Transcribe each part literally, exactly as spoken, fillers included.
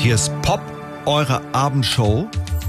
Hier ist Pop, eure Abendshow.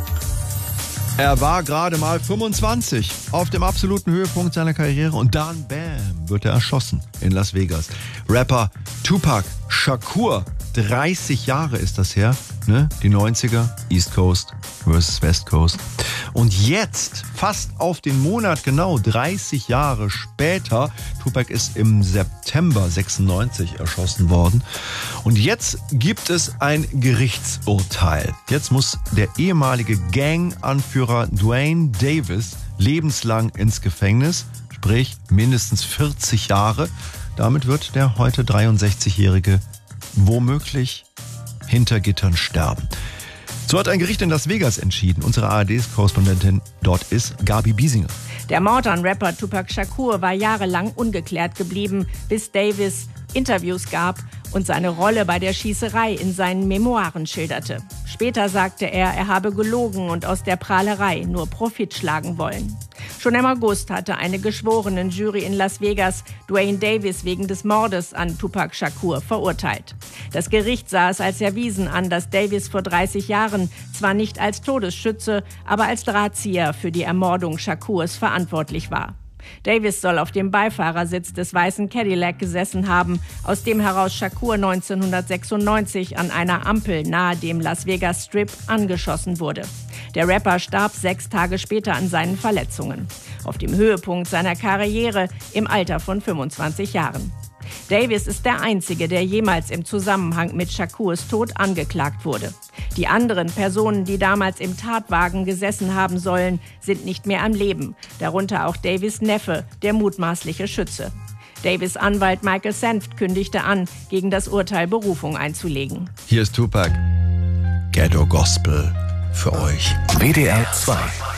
Er war gerade mal fünfundzwanzig, auf dem absoluten Höhepunkt seiner Karriere, und dann, bam, wird er erschossen in Las Vegas. Rapper Tupac Shakur, dreißig Jahre ist das her, ne? Die neunziger, East Coast versus West Coast. Und jetzt, fast auf den Monat genau, dreißig Jahre später, Tupac ist im September sechsundneunzig erschossen worden. Und jetzt gibt es ein Gerichtsurteil. Jetzt muss der ehemalige Gang-Anführer Duane Davis lebenslang ins Gefängnis, sprich mindestens vierzig Jahre. Damit wird der heute dreiundsechzigjährige womöglich hinter Gittern sterben. So hat ein Gericht in Las Vegas entschieden. Unsere A R D-Korrespondentin dort ist Gabi Biesinger. Der Mord an Rapper Tupac Shakur war jahrelang ungeklärt geblieben, bis Davis Interviews gab und seine Rolle bei der Schießerei in seinen Memoiren schilderte. Später sagte er, er habe gelogen und aus der Prahlerei nur Profit schlagen wollen. Schon im August hatte eine Geschworenenjury in Las Vegas Duane Davis wegen des Mordes an Tupac Shakur verurteilt. Das Gericht sah es als erwiesen an, dass Davis vor dreißig Jahren zwar nicht als Todesschütze, aber als Drahtzieher für die Ermordung Shakurs verantwortlich war. Davis soll auf dem Beifahrersitz des weißen Cadillac gesessen haben, aus dem heraus Shakur neunzehnhundertsechsundneunzig an einer Ampel nahe dem Las Vegas Strip angeschossen wurde. Der Rapper starb sechs Tage später an seinen Verletzungen. Auf dem Höhepunkt seiner Karriere im Alter von fünfundzwanzig Jahren. Davis ist der Einzige, der jemals im Zusammenhang mit Shakurs Tod angeklagt wurde. Die anderen Personen, die damals im Tatwagen gesessen haben sollen, sind nicht mehr am Leben. Darunter auch Davis' Neffe, der mutmaßliche Schütze. Davis' Anwalt Michael Senft kündigte an, gegen das Urteil Berufung einzulegen. Hier ist Tupac. Ghetto Gospel für euch. W D R zwei